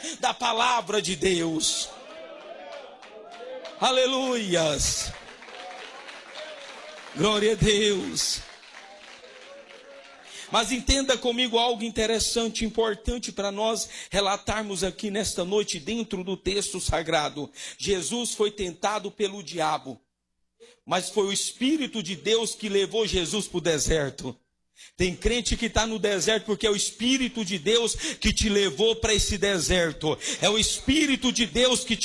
da palavra de Deus. Aleluias. Glória a Deus. Mas entenda comigo algo interessante, importante para nós relatarmos aqui nesta noite dentro do texto sagrado. Jesus foi tentado pelo diabo, mas foi o Espírito de Deus que levou Jesus para o deserto. Tem crente que está no deserto porque é o Espírito de Deus que te levou para esse deserto. É o Espírito de Deus que